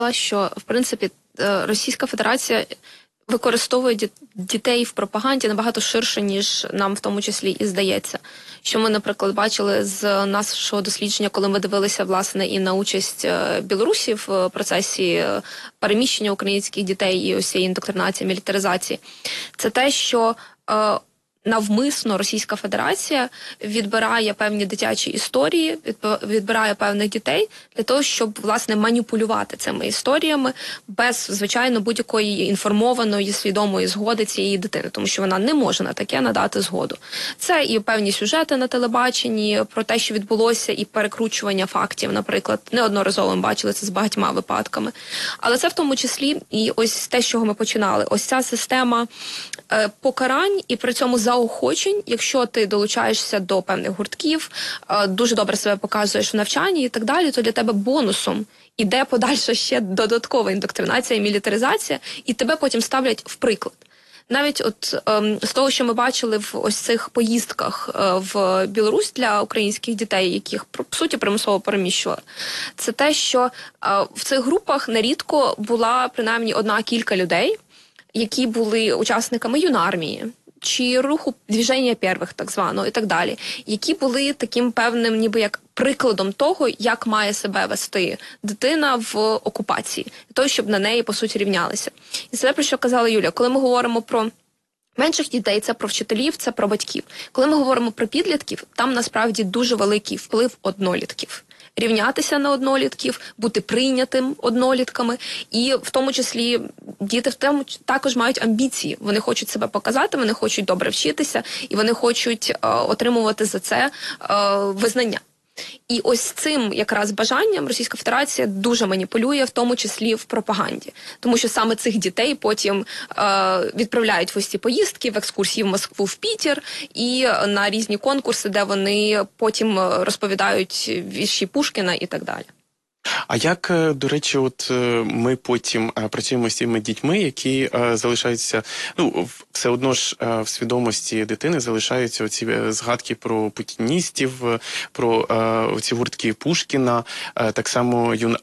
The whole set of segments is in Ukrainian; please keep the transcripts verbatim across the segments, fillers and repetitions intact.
що, в принципі, Російська Федерація використовує дітей в пропаганді набагато ширше, ніж нам в тому числі і здається. Що ми, наприклад, бачили з нашого дослідження, коли ми дивилися, власне, і на участь Білорусі в процесі переміщення українських дітей і ось цієї індоктринації, мілітаризації. Це те, що е, навмисно Російська Федерація відбирає певні дитячі історії, відбирає певних дітей для того, щоб, власне, маніпулювати цими історіями без, звичайно, будь-якої інформованої, свідомої згоди цієї дитини, тому що вона не може на таке надати згоду. Це і певні сюжети на телебаченні про те, що відбулося, і перекручування фактів, наприклад, неодноразово ми бачили це з багатьма випадками. Але це в тому числі і ось те, з чого ми починали. Ось ця система е, покарань і при цьому заохочень, якщо ти долучаєшся до певних гуртків, дуже добре себе показуєш в навчанні і так далі, то для тебе бонусом іде подальша ще додаткова індоктринація і мілітаризація, і тебе потім ставлять в приклад. Навіть от ем, з того, що ми бачили в ось цих поїздках е, в Білорусь для українських дітей, яких, по суті, примусово переміщували, це те, що е, в цих групах нерідко була принаймні одна-кілька людей, які були учасниками юнармії, чи руху движення первих, так званого, і так далі, які були таким певним, ніби як прикладом того, як має себе вести дитина в окупації, для того, щоб на неї, по суті, рівнялися. І це те, про що казала Юля. Коли ми говоримо про менших дітей, це про вчителів, це про батьків. Коли ми говоримо про підлітків, там насправді дуже великий вплив однолітків. Рівнятися на однолітків, бути прийнятим однолітками. І в тому числі діти в тому також мають амбіції. Вони хочуть себе показати, вони хочуть добре вчитися, і вони хочуть е, отримувати за це е, визнання. І ось цим якраз бажанням Російська Федерація дуже маніпулює, в тому числі в пропаганді. Тому що саме цих дітей потім е, відправляють в ось ці поїздки, в екскурсії в Москву, в Пітер і на різні конкурси, де вони потім розповідають вірші Пушкіна і так далі. А як, до речі, от ми потім працюємо з тими дітьми, які залишаються, ну, все одно ж в свідомості дитини залишаються оці згадки про путіністів, про ці гуртки Пушкіна, так само юн,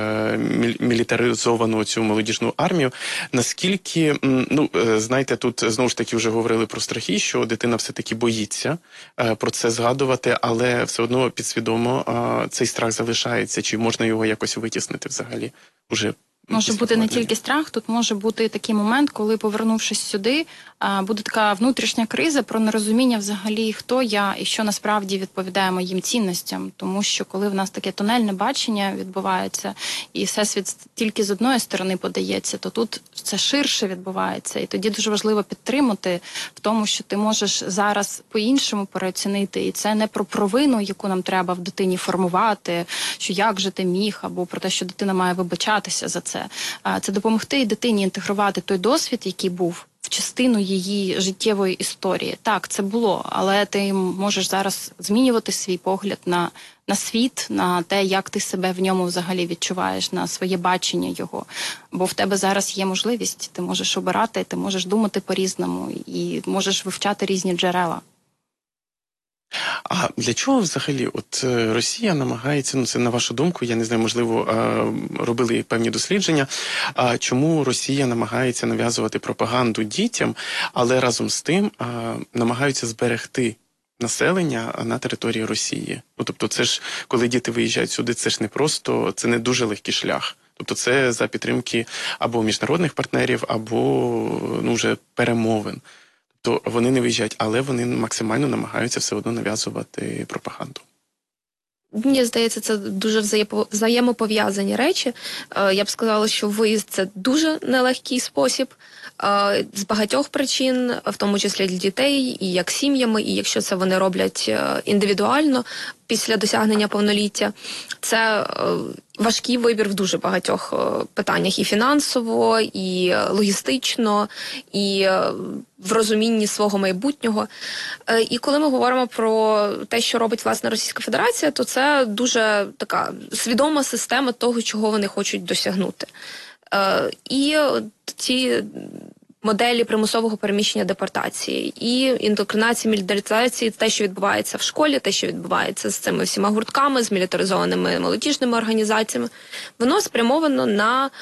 мілітаризовану цю молодіжну армію. Наскільки, ну, знаєте, тут знову ж таки вже говорили про страхи, що дитина все-таки боїться про це згадувати, але все одно підсвідомо цей страх залишається, чи можна його якось витіснити взагалі уже? Може бути не тільки страх, тут може бути такий момент, коли, повернувшись сюди, буде така внутрішня криза про нерозуміння взагалі, хто я і що насправді відповідає моїм цінностям. Тому що коли в нас таке тунельне бачення відбувається, і всесвіт тільки з одної сторони подається, то тут це ширше відбувається. І тоді дуже важливо підтримати в тому, що ти можеш зараз по-іншому переоцінити. І це не про провину, яку нам треба в дитині формувати, що як же ти міг, або про те, що дитина має вибачатися за це. Це, це допомогти і дитині інтегрувати той досвід, який був, в частину її життєвої історії. Так, це було, але ти можеш зараз змінювати свій погляд на, на світ, на те, як ти себе в ньому взагалі відчуваєш, на своє бачення його. Бо в тебе зараз є можливість, ти можеш обирати, ти можеш думати по-різному і можеш вивчати різні джерела. А для чого взагалі от Росія намагається, ну це на вашу думку, я не знаю, можливо, робили певні дослідження, а чому Росія намагається нав'язувати пропаганду дітям, але разом з тим намагаються зберегти населення на території Росії? Ну, тобто це ж, коли діти виїжджають сюди, це ж не просто, це не дуже легкий шлях. Тобто це за підтримки або міжнародних партнерів, або, ну, вже перемовин. То вони не виїжджають, але вони максимально намагаються все одно нав'язувати пропаганду. Мені здається, це дуже взаємопов'язані речі. Я б сказала, що виїзд – це дуже нелегкий спосіб з багатьох причин, в тому числі для дітей, і як сім'ями, і якщо це вони роблять індивідуально після досягнення повноліття. Це важкий вибір в дуже багатьох питаннях, і фінансово, і логістично, і в розумінні свого майбутнього. І коли ми говоримо про те, що робить, власне, Російська Федерація, то це дуже така свідома система того, чого вони хочуть досягнути. І ті моделі примусового переміщення депортації і індоктринації, мілітаризації, те, що відбувається в школі, те, що відбувається з цими всіма гуртками, з мілітаризованими молодіжними організаціями, воно спрямовано на